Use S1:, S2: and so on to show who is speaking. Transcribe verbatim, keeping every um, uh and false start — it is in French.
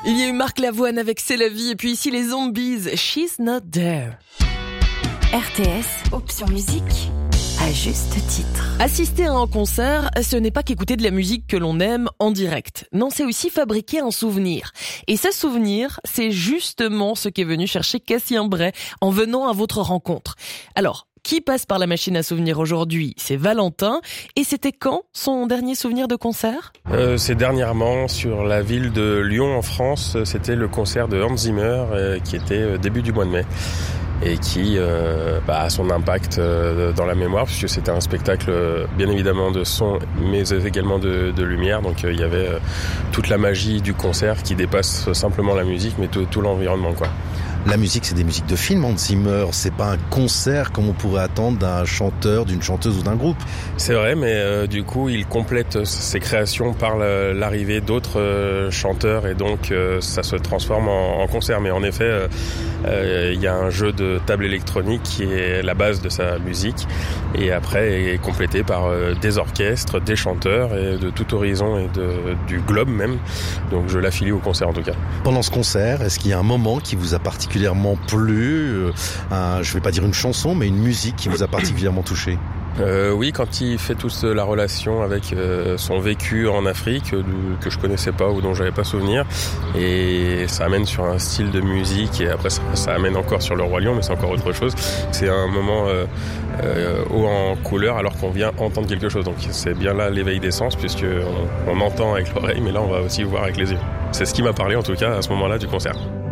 S1: Il y a eu Marc Lavoine avec C'est la vie, et puis ici les Zombies, She's Not There.
S2: R T S, option musique, à juste titre.
S1: Assister à un concert, ce n'est pas qu'écouter de la musique que l'on aime en direct. Non, c'est aussi fabriquer un souvenir. Et ce souvenir, c'est justement ce qu'est venu chercher Cassien Bray en venant à votre rencontre. Alors, qui passe par la machine à souvenirs aujourd'hui? C'est Valentin. Et c'était quand son dernier souvenir de concert?
S3: euh, C'est dernièrement sur la ville de Lyon en France. C'était le concert de Hans Zimmer euh, qui était euh, début du mois de mai et qui euh, bah, a son impact euh, dans la mémoire puisque c'était un spectacle euh, bien évidemment de son mais également de, de lumière. Donc euh, il y avait euh, toute la magie du concert qui dépasse simplement la musique mais tout, tout l'environnement quoi.
S4: La musique, c'est des musiques de films, Hans Zimmer. C'est pas un concert comme on pourrait attendre d'un chanteur, d'une chanteuse ou d'un groupe.
S3: C'est vrai, mais euh, du coup, il complète ses créations par l'arrivée d'autres euh, chanteurs et donc euh, ça se transforme en, en concert. Mais en effet, euh, euh, il y a un jeu de table électronique qui est la base de sa musique et après est complété par euh, des orchestres, des chanteurs et de tout horizon et de, du globe même. Donc je l'affilie au concert en tout cas.
S4: Pendant ce concert, est-ce qu'il y a un moment qui vous a particulièrement particulièrement plu, euh, un, je vais pas dire une chanson, mais une musique qui vous a particulièrement touché?
S3: Euh, oui, quand il fait toute la relation avec euh, son vécu en Afrique, euh, que je connaissais pas ou dont j'avais pas souvenir, et ça amène sur un style de musique, et après ça, ça amène encore sur le Roi Lion, mais c'est encore autre chose. C'est un moment euh, euh, haut en couleur alors qu'on vient entendre quelque chose, donc c'est bien là l'éveil des sens, puisque on, on entend avec l'oreille, mais là on va aussi voir avec les yeux. C'est ce qui m'a parlé en tout cas à ce moment-là du concert.